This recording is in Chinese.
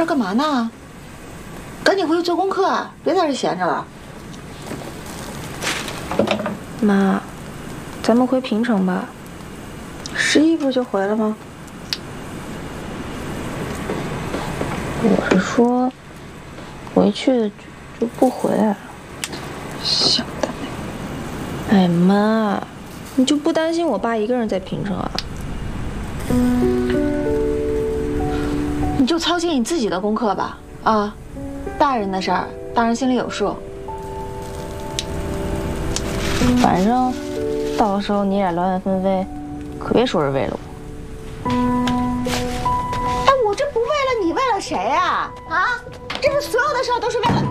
这干嘛呢？赶紧回去做功课啊，别在这闲着了。 妈，咱们回平城吧。 11不是就回了吗？ 我是说，回去就不回来了。 想得美！ 哎妈，你就不担心我爸一个人在平城啊？ 你就操心你自己的功课吧，啊，大人的事儿，大人心里有数。 反正到时候你俩劳燕分飞，可别说是为了我。 哎，我这不为了你，为了谁呀？啊，这不所有的事儿都是为了。